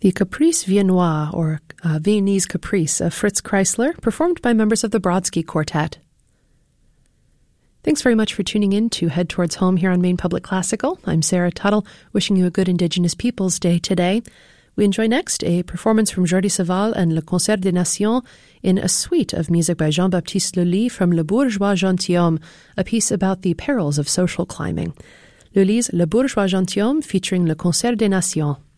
The Caprice Viennois, or Viennese Caprice, of Fritz Kreisler, performed by members of the Brodsky Quartet. Thanks very much for tuning in to Head Towards Home here on Maine Public Classical. I'm Sarah Tuttle, wishing you a good Indigenous Peoples Day today. We enjoy next a performance from Jordi Savall and Le Concert des Nations in a suite of music by Jean-Baptiste Lully from Le Bourgeois Gentilhomme, a piece about the perils of social climbing. Lully's Le Bourgeois Gentilhomme featuring Le Concert des Nations.